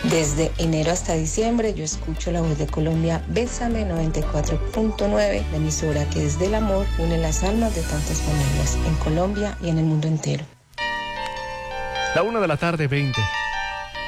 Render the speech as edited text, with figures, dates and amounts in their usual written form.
Desde enero hasta diciembre yo escucho La Voz de Colombia, Bésame 94.9, la emisora que desde el amor une las almas de tantas familias en Colombia y en el mundo entero. La 1:20 p.m.